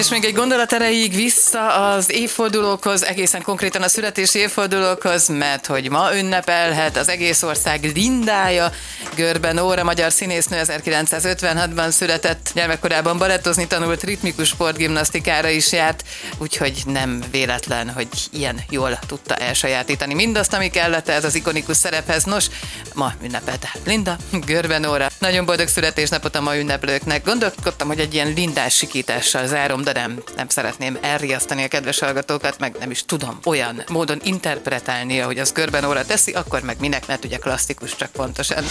És még egy gondolat erejéig vissza az évfordulókhoz, egészen konkrétan a születési évfordulókhoz, mert hogy ma ünnepelhet az egész ország Lindája. Görbe Nóra, magyar színésznő, 1956-ban született, gyermekkorában balettozni tanult, ritmikus sportgimnasztikára is járt, úgyhogy nem véletlen, hogy ilyen jól tudta elsajátítani mindazt, ami kellett ez az ikonikus szerephez. Nos, ma ünnepelte Linda, Görbe Nóra. Nagyon boldog születésnapot a ma ünneplőknek. Gondolkodtam, hogy egy ilyen lindás sikítással zárom, de nem szeretném elriasztani a kedves hallgatókat, meg nem is tudom olyan módon interpretálni, ahogy az Görbe Nóra teszi, akkor meg minek, mert ugye klasszikus, csak pontosan.